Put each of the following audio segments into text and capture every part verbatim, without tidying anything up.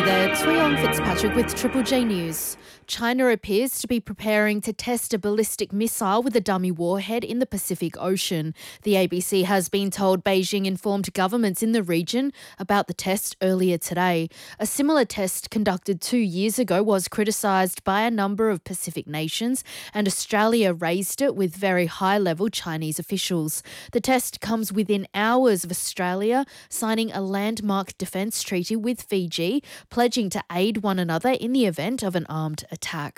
there, Tuyong Fitzpatrick with Triple J News. China appears to be preparing to test a ballistic missile with a dummy warhead in the Pacific Ocean. The A B C has been told Beijing informed governments in the region about the test earlier today. A similar test conducted two years ago was criticised by a number of Pacific nations, and Australia raised it with very high-level Chinese officials. The test comes within hours of Australia signing a landmark defence treaty with Fiji, pledging to aid one another in the event of an armed attack.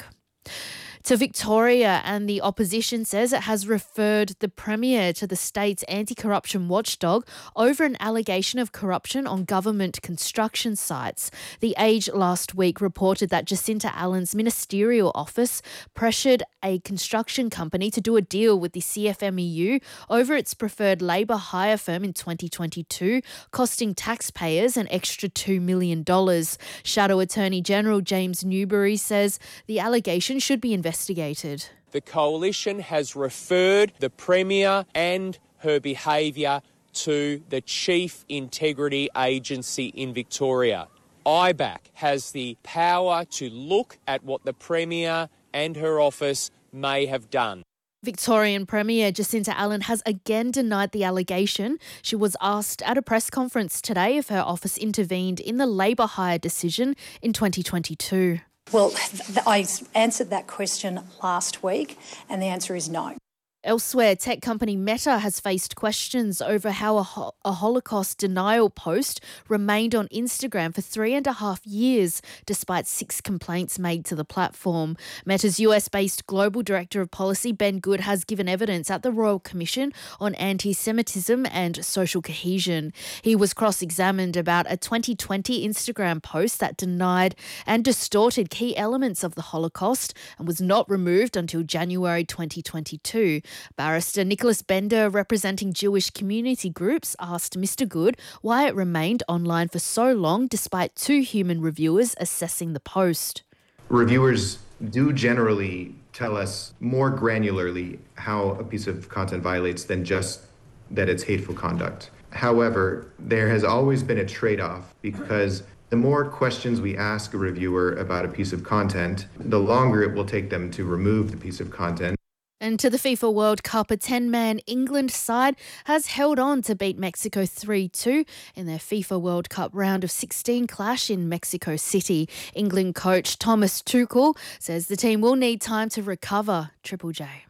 To Victoria, and the opposition says it has referred the Premier to the state's anti-corruption watchdog over an allegation of corruption on government construction sites. The Age last week reported that Jacinta Allen's ministerial office pressured a construction company to do a deal with the C F M E U over its preferred Labor hire firm in twenty twenty-two, costing taxpayers an extra two million dollars. Shadow Attorney General James Newbury says the allegation should be investigated. Investigated. The Coalition has referred the Premier and her behaviour to the Chief Integrity Agency in Victoria. I B A C has the power to look at what the Premier and her office may have done. Victorian Premier Jacinta Allen has again denied the allegation. She was asked at a press conference today if her office intervened in the Labor hire decision in twenty twenty-two. Well, th- I answered that question last week, and the answer is no. Elsewhere, tech company Meta has faced questions over how a, ho- a Holocaust denial post remained on Instagram for three and a half years, despite six complaints made to the platform. Meta's U S-based Global Director of Policy, Ben Good, has given evidence at the Royal Commission on Anti-Semitism and Social Cohesion. He was cross-examined about a twenty twenty Instagram post that denied and distorted key elements of the Holocaust and was not removed until January twenty twenty-two. Barrister Nicholas Bender, representing Jewish community groups, asked Mister Good why it remained online for so long despite two human reviewers assessing the post. Reviewers do generally tell us more granularly how a piece of content violates than just that it's hateful conduct. However, there has always been a trade-off, because the more questions we ask a reviewer about a piece of content, the longer it will take them to remove the piece of content. And to the FIFA World Cup, a ten-man England side has held on to beat Mexico three two in their FIFA World Cup round of sixteen clash in Mexico City. England coach Thomas Tuchel says the team will need time to recover. Triple J.